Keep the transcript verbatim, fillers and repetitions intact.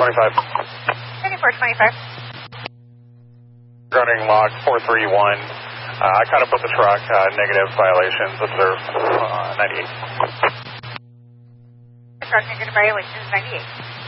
twenty-five. ninety-four twenty-five. Running log four three one. Uh, I caught up with the truck. Uh, negative violations observed. Uh, ninety-eight. Truck negative violations ninety-eight.